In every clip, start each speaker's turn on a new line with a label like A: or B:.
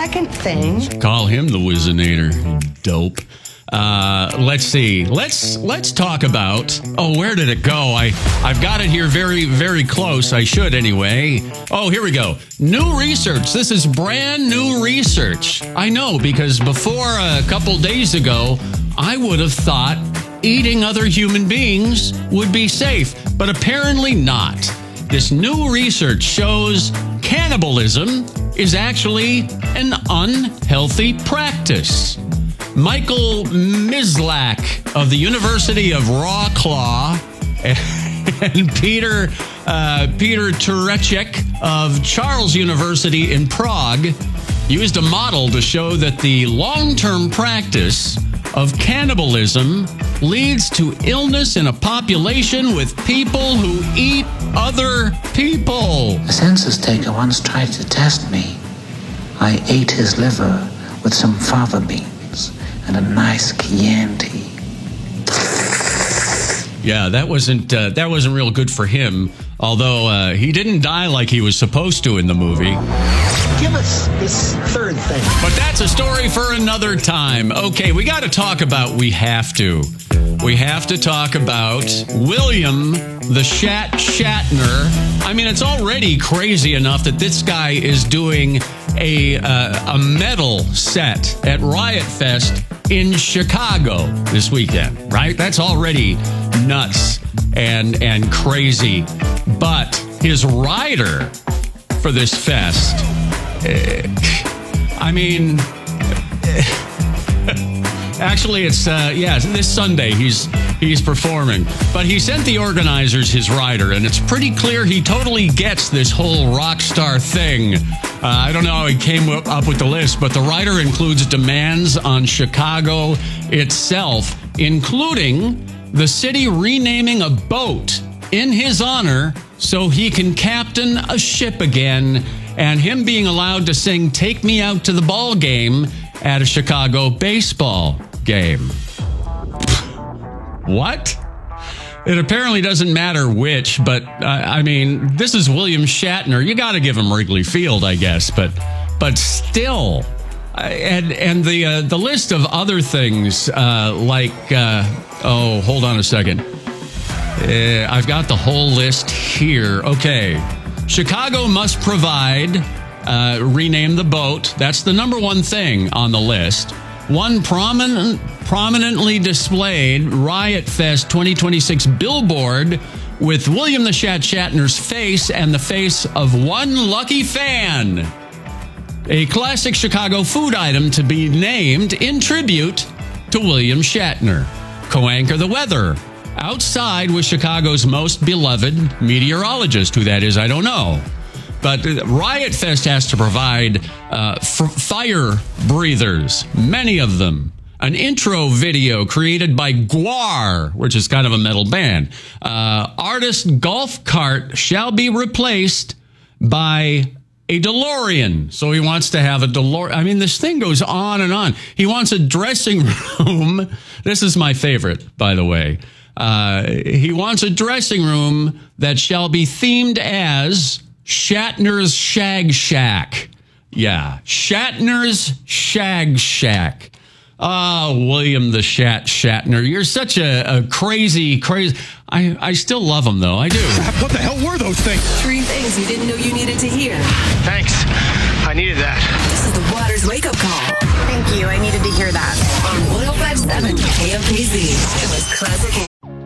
A: second thing.
B: Call him the Wizinator. Dope. Let's see. Let's talk about. Oh, where did it go? I've got it here very, very close. I should anyway. Oh, here we go. New research. This is brand new research. I know, because before a couple days ago, I would have thought eating other human beings would be safe, but apparently not. This new research shows cannibalism is actually an unhealthy practice. Michael Mislak of the University of Wrocław and Peter Turecek of Charles University in Prague used a model to show that the long-term practice of cannibalism leads to illness in a population with people who eat other people.
C: A census taker once tried to test me. I ate his liver with some fava beans and a nice Chianti.
B: Yeah, that wasn't real good for him. Although he didn't die like he was supposed to in the movie.
D: Give us this third thing.
B: But that's a story for another time. Okay, we got to talk about. We have to talk about William the Shatner. I mean, it's already crazy enough that this guy is doing a metal set at Riot Fest in Chicago this weekend, right? That's already nuts and crazy. But his rider for this fest, I mean, actually, it's this Sunday he's performing. But he sent the organizers his rider, and it's pretty clear he totally gets this whole rock star thing. I don't know how he came up with the list, but the rider includes demands on Chicago itself, including the city renaming a boat in his honor so he can captain a ship again, and him being allowed to sing "Take Me Out to the Ball Game" at a Chicago baseball game. What? It apparently doesn't matter which, but I mean, this is William Shatner. You got to give him Wrigley Field, I guess, but still. And the list of other things hold on a second. I've got the whole list here. Okay. Chicago must provide, rename the boat. That's the number one thing on the list. One prominently displayed Riot Fest 2026 billboard with William the Shatner's face and the face of one lucky fan. A classic Chicago food item to be named in tribute to William Shatner. Co-anchor the weather. Outside with Chicago's most beloved meteorologist. Who that is, I don't know. But Riot Fest has to provide fire breathers, many of them. An intro video created by Gwar, which is kind of a metal band. Artist golf cart shall be replaced by a DeLorean. So he wants to have a DeLorean. I mean, this thing goes on and on. He wants a dressing room. This is my favorite, by the way. He wants a dressing room that shall be themed as Shatner's Shag Shack. Yeah, Shatner's Shag Shack. Oh, William the Shatner. You're such a crazy. I still love him, though. I do.
E: What the hell were those things?
F: 3 things you didn't know you needed to hear.
D: Thanks. I needed that.
F: This is the Waters wake-up call.
A: Thank you. I needed to hear that.
F: On 105.7 KOKZ. It was classic.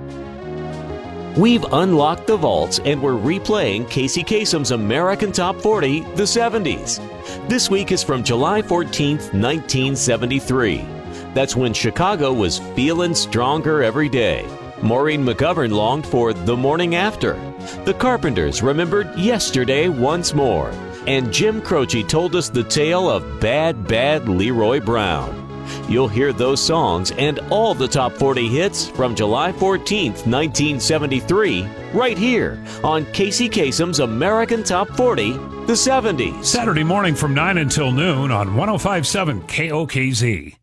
G: We've unlocked the vaults and we're replaying Casey Kasem's American Top 40, the 70s. This week is from July 14th, 1973. That's when Chicago was feeling stronger every day. Maureen McGovern longed for The Morning After. The Carpenters remembered Yesterday once more. And Jim Croce told us the tale of Bad, Bad Leroy Brown. You'll hear those songs and all the top 40 hits from July 14th, 1973, right here on Casey Kasem's American Top 40, the 70s.
E: Saturday morning from 9 until noon on 105.7 KOKZ.